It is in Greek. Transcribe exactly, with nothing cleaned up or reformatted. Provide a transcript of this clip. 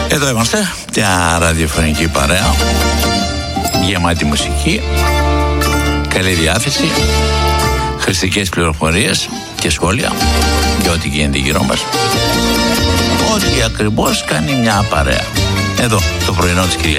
Εδώ είμαστε, μια ραδιοφωνική παρέα, γεμάτη μουσική, καλή διάθεση, χρηστικές πληροφορίες και σχόλια για ό,τι γίνεται γύρω μας. Ό,τι ακριβώς κάνει μια παρέα. Εδώ, το πρωινό της Κυριακής.